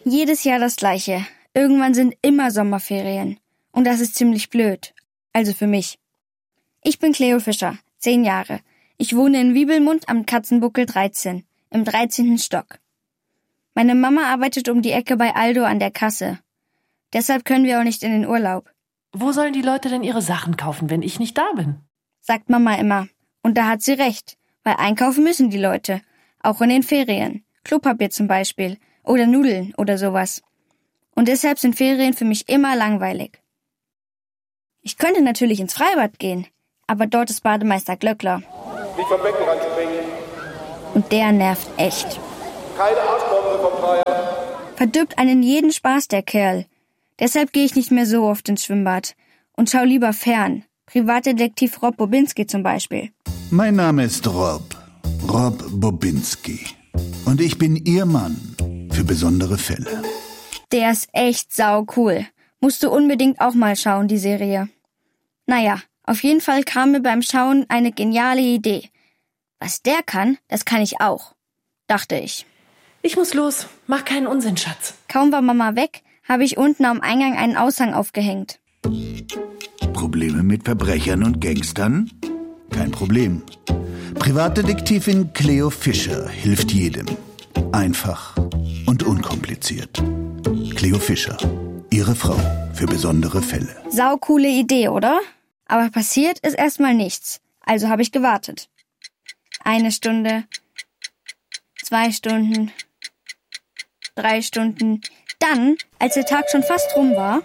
Jedes Jahr das Gleiche. Irgendwann sind immer Sommerferien. Und das ist ziemlich blöd. Also für mich. Ich bin Cleo Fischer, 10 Jahre. Ich wohne in Wiebelmund am Katzenbuckel 13, im 13. Stock. Meine Mama arbeitet um die Ecke bei Aldo an der Kasse. Deshalb können wir auch nicht in den Urlaub. Wo sollen die Leute denn ihre Sachen kaufen, wenn ich nicht da bin? Sagt Mama immer. Und da hat sie recht, weil einkaufen müssen die Leute. Auch in den Ferien. Klopapier zum Beispiel. Oder Nudeln oder sowas. Und deshalb sind Ferien für mich immer langweilig. Ich könnte natürlich ins Freibad gehen, aber dort ist Bademeister Glöckler. Nicht vom Beckenrand springen. Und der nervt echt. Keine Arschbombe vom Dreier. Verdirbt einen jeden Spaß, der Kerl. Deshalb gehe ich nicht mehr so oft ins Schwimmbad und schau lieber fern. Privatdetektiv Rob Bobinski zum Beispiel. Mein Name ist Rob Bobinski. Und ich bin Ihr Mann für besondere Fälle. Der ist echt saucool. Musst du unbedingt auch mal schauen, die Serie. Naja, auf jeden Fall kam mir beim Schauen eine geniale Idee. Was der kann, das kann ich auch, dachte ich. Ich muss los. Mach keinen Unsinn, Schatz. Kaum war Mama weg, habe ich unten am Eingang einen Aushang aufgehängt. Probleme mit Verbrechern und Gangstern? Kein Problem. Privatdetektivin Cleo Fischer hilft jedem. Einfach und unkompliziert. Cleo Fischer, Ihre Frau für besondere Fälle. Saucoole Idee, oder? Aber passiert ist erstmal nichts. Also habe ich gewartet. 1 Stunde, 2 Stunden, 3 Stunden. Dann, als der Tag schon fast rum war...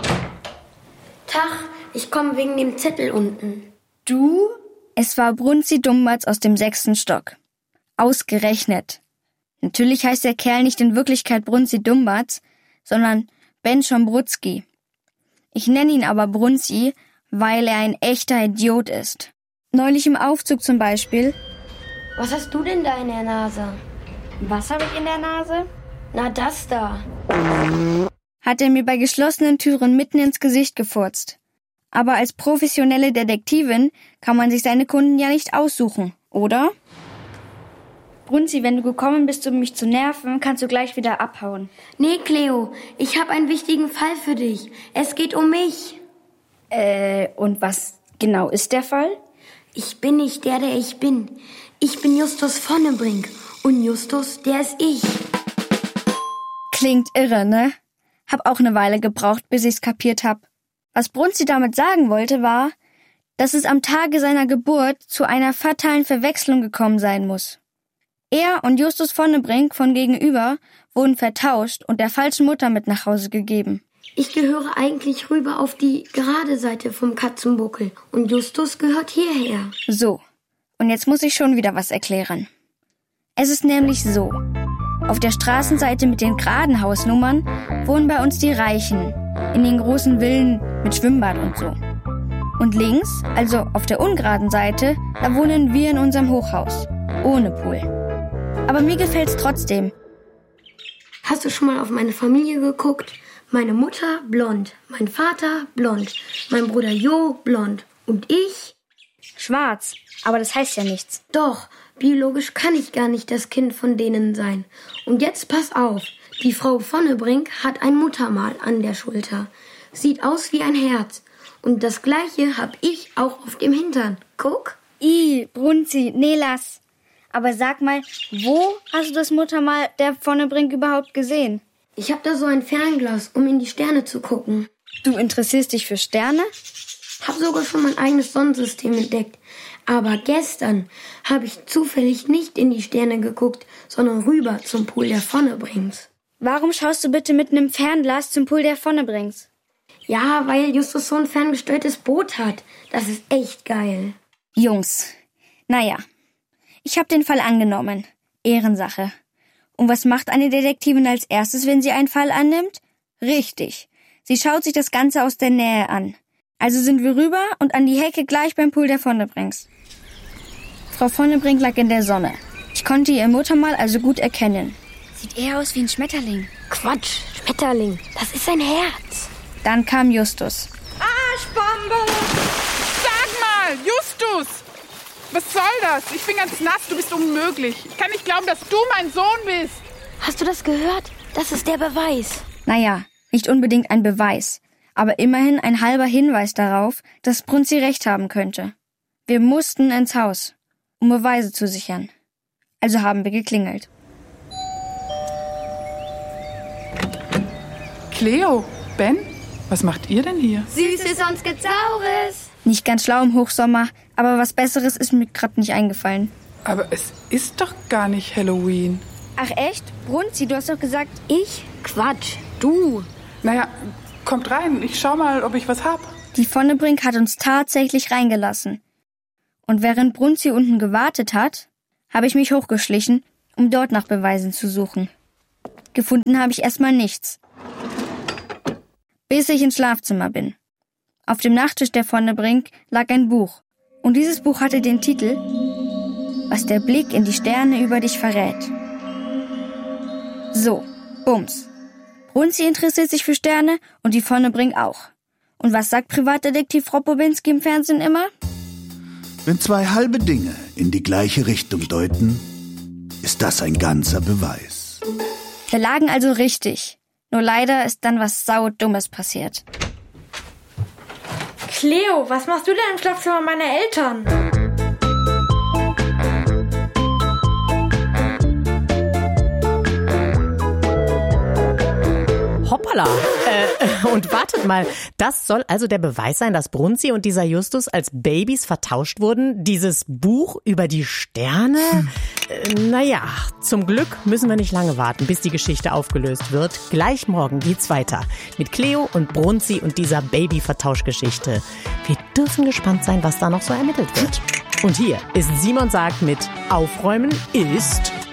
Tag, ich komme wegen dem Zettel unten. Du? Es war Brunzi Dumbatz aus dem 6. Stock. Ausgerechnet. Natürlich heißt der Kerl nicht in Wirklichkeit Brunzi Dumbatz, sondern Ben Schombrutzki. Ich nenne ihn aber Brunzi, weil er ein echter Idiot ist. Neulich im Aufzug zum Beispiel. Was hast du denn da in der Nase? Was habe ich in der Nase? Na, das da. Hat er mir bei geschlossenen Türen mitten ins Gesicht gefurzt. Aber als professionelle Detektivin kann man sich seine Kunden ja nicht aussuchen, oder? Brunzi, wenn du gekommen bist, um mich zu nerven, kannst du gleich wieder abhauen. Nee, Cleo, ich habe einen wichtigen Fall für dich. Es geht um mich. Und was genau ist der Fall? Ich bin nicht der ich bin. Ich bin Justus Vonnebrink. Und Justus, der ist ich. Klingt irre, ne? Hab auch eine Weile gebraucht, bis ich's kapiert hab. Was Brunzi damit sagen wollte, war, dass es am Tage seiner Geburt zu einer fatalen Verwechslung gekommen sein muss. Er und Justus Vonnebrink von gegenüber wurden vertauscht und der falschen Mutter mit nach Hause gegeben. Ich gehöre eigentlich rüber auf die gerade Seite vom Katzenbuckel und Justus gehört hierher. So, und jetzt muss ich schon wieder was erklären. Es ist nämlich so. Auf der Straßenseite mit den geraden Hausnummern wohnen bei uns die Reichen, in den großen Villen mit Schwimmbad und so. Und links, also auf der ungeraden Seite, da wohnen wir in unserem Hochhaus, ohne Pool. Aber mir gefällt's trotzdem. Hast du schon mal auf meine Familie geguckt? Meine Mutter blond, mein Vater blond, mein Bruder Jo blond und ich? Schwarz, aber das heißt ja nichts. Doch, biologisch kann ich gar nicht das Kind von denen sein. Und jetzt pass auf, die Frau Vonnebrink hat ein Muttermal an der Schulter. Sieht aus wie ein Herz. Und das gleiche hab ich auch auf dem Hintern. Guck. Brunzi, nee, lass. Aber sag mal, wo hast du das Muttermal der Vonnebrink überhaupt gesehen? Ich hab da so ein Fernglas, um in die Sterne zu gucken. Du interessierst dich für Sterne? Hab sogar schon mein eigenes Sonnensystem entdeckt. Aber gestern habe ich zufällig nicht in die Sterne geguckt, sondern rüber zum Pool der Vonnebrinks. Warum schaust du bitte mit einem Fernglas zum Pool der Vonnebrinks? Ja, weil Justus so ein ferngesteuertes Boot hat. Das ist echt geil. Jungs, naja, ich habe den Fall angenommen. Ehrensache. Und was macht eine Detektivin als erstes, wenn sie einen Fall annimmt? Richtig, sie schaut sich das Ganze aus der Nähe an. Also sind wir rüber und an die Hecke gleich beim Pool der Vonnebrinks. Frau Vonnebrink lag in der Sonne. Ich konnte ihr Muttermal also gut erkennen. Sieht eher aus wie ein Schmetterling. Quatsch, Schmetterling, das ist ein Herz. Dann kam Justus. Arschbombe! Sag mal, Justus! Was soll das? Ich bin ganz nass, du bist unmöglich. Ich kann nicht glauben, dass du mein Sohn bist. Hast du das gehört? Das ist der Beweis. Naja, nicht unbedingt ein Beweis, aber immerhin ein halber Hinweis darauf, dass Brunzi recht haben könnte. Wir mussten ins Haus, um Beweise zu sichern. Also haben wir geklingelt. Cleo, Ben, was macht ihr denn hier? Süßes und Saures. Nicht ganz schlau im Hochsommer, aber was Besseres ist mir gerade nicht eingefallen. Aber es ist doch gar nicht Halloween. Ach echt? Brunzi, du hast doch gesagt... Ich? Quatsch, du. Naja, kommt rein, ich schau mal, ob ich was hab. Die Vonnebrink hat uns tatsächlich reingelassen. Und während Brunzi unten gewartet hat, habe ich mich hochgeschlichen, um dort nach Beweisen zu suchen. Gefunden habe ich erstmal nichts. Bis ich ins Schlafzimmer bin. Auf dem Nachttisch der Vonnebrink lag ein Buch. Und dieses Buch hatte den Titel »Was der Blick in die Sterne über dich verrät«. So, bums. Brunzi interessiert sich für Sterne und die Vonnebrink auch. Und was sagt Privatdetektiv Rob Bobinski im Fernsehen immer? Wenn zwei halbe Dinge in die gleiche Richtung deuten, ist das ein ganzer Beweis. Wir lagen also richtig. Nur leider ist dann was Saudummes passiert. Cleo, was machst du denn im Schlafzimmer meiner Eltern? Hoppala. Und wartet mal, das soll also der Beweis sein, dass Brunzi und dieser Justus als Babys vertauscht wurden? Dieses Buch über die Sterne? Naja, zum Glück müssen wir nicht lange warten, bis die Geschichte aufgelöst wird. Gleich morgen geht's weiter mit Cleo und Brunzi und dieser Baby-Vertauschgeschichte. Wir dürfen gespannt sein, was da noch so ermittelt wird. Und hier ist Simon sagt mit Aufräumen ist...